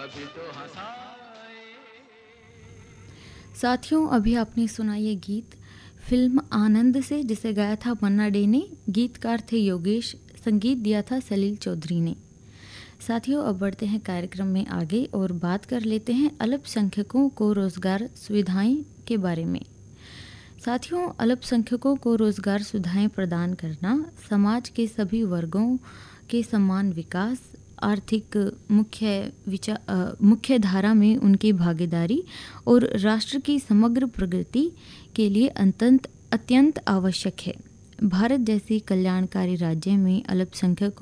कभी तो हंसाए। साथियों, अभी आपने सुना ये गीत फिल्म आनंद से, जिसे गाया था मन्ना डे ने। गीतकार थे योगेश, संगीत दिया था सलील चौधरी ने। साथियों, अब बढ़ते हैं कार्यक्रम में आगे और बात कर लेते हैं अल्पसंख्यकों को रोजगार सुविधाएं के बारे में। साथियों, अल्पसंख्यकों को रोजगार सुविधाएं प्रदान करना समाज के सभी वर्गों के समान विकास, आर्थिक मुख्य धारा में उनकी भागीदारी और राष्ट्र की समग्र प्रगति के लिए अत्यंत आवश्यक है। भारत जैसे कल्याणकारी राज्य में अल्पसंख्यकों